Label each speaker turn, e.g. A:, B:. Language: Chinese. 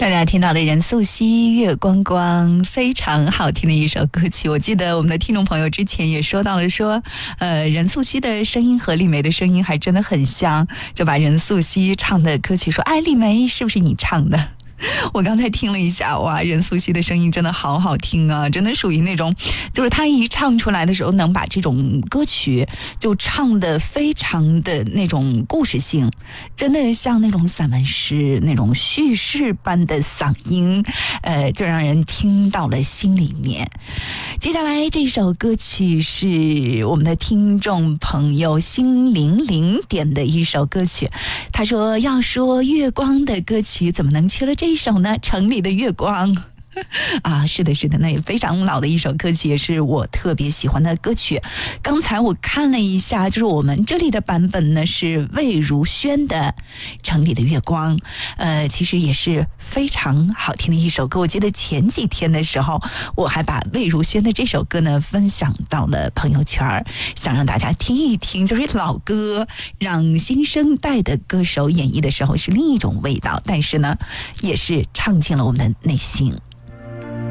A: 大家听到的任素汐月光光，非常好听的一首歌曲。我记得我们的听众朋友之前也说到了说，任素汐的声音和丽梅的声音还真的很像，就把任素汐唱的歌曲说，哎，丽梅是不是你唱的？我刚才听了一下，哇，任素汐的声音真的好好听啊，真的属于那种，就是她一唱出来的时候，能把这种歌曲就唱得非常的那种故事性，真的像那种散文诗那种叙事般的嗓音，就让人听到了心里面。接下来这首歌曲是我们的听众朋友心灵灵点的一首歌曲，他说要说月光的歌曲怎么能缺了这一首呢？城里的月光啊，是的，那也非常老的一首歌曲，也是我特别喜欢的歌曲。刚才我看了一下，就是我们这里的版本呢是魏如萱的《城里的月光》，其实也是非常好听的一首歌。我记得前几天的时候，我还把魏如萱的这首歌呢分享到了朋友圈，想让大家听一听，就是老歌让新生代的歌手演绎的时候是另一种味道，但是呢，也是唱进了我们的内心。